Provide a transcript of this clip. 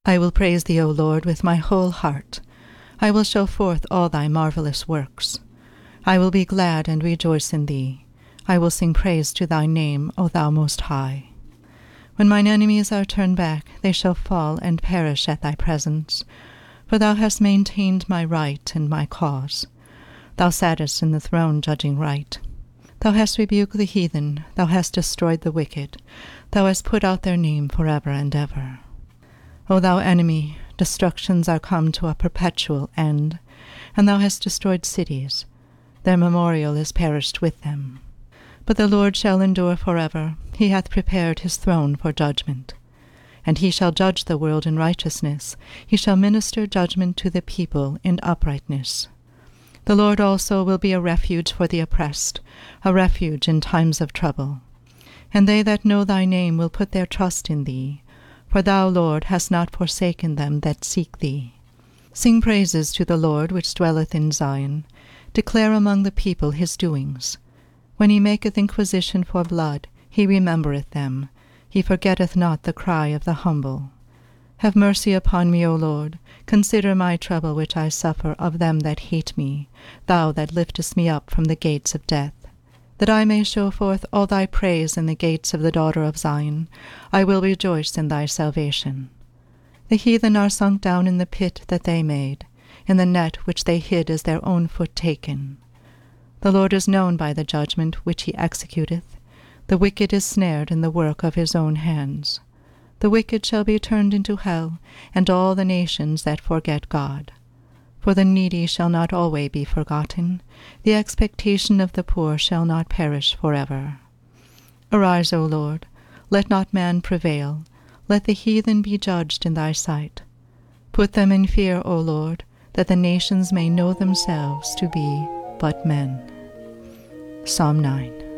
I will praise thee, O Lord, with my whole heart. I will show forth all thy marvelous works. I will be glad and rejoice in thee. I will sing praise to thy name, O thou Most High. When mine enemies are turned back, they shall fall and perish at thy presence. For thou hast maintained my right and my cause. Thou sattest in the throne judging right. Thou hast rebuked the heathen, thou hast destroyed the wicked, thou hast put out their name forever and ever. O thou enemy, destructions are come to a perpetual end, and thou hast destroyed cities. Their memorial is perished with them. But the Lord shall endure forever. He hath prepared his throne for judgment. And he shall judge the world in righteousness. He shall minister judgment to the people in uprightness. The Lord also will be a refuge for the oppressed, a refuge in times of trouble. And they that know thy name will put their trust in thee. For thou, Lord, hast not forsaken them that seek thee. Sing praises to the Lord which dwelleth in Zion. Declare among the people his doings. When he maketh inquisition for blood, he remembereth them. He forgetteth not the cry of the humble. Have mercy upon me, O Lord. Consider my trouble which I suffer of them that hate me, thou that liftest me up from the gates of death. That I may show forth all thy praise in the gates of the daughter of Zion, I will rejoice in thy salvation. The heathen are sunk down in the pit that they made, in the net which they hid as their own foot taken. The Lord is known by the judgment which he executeth. The wicked is snared in the work of his own hands. The wicked shall be turned into hell, and all the nations that forget God. For the needy shall not always be forgotten. The expectation of the poor shall not perish forever. Arise, O Lord, let not man prevail. Let the heathen be judged in thy sight. Put them in fear, O Lord, that the nations may know themselves to be but men. Psalm 9.